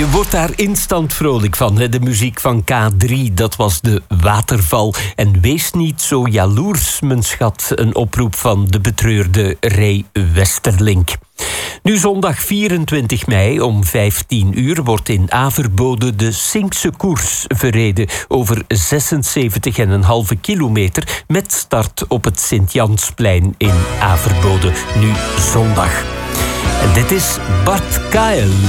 Je wordt daar instant vrolijk van, hè? De muziek van K3, dat was de Waterval. En wees niet zo jaloers, mijn schat. Een oproep van de betreurde Ray Westerlink. Nu zondag 24 mei om 15 uur wordt in Averbode de Sinkse koers verreden over 76,5 kilometer met start op het Sint-Jansplein in Averbode. Nu zondag. En dit is Bart Kael.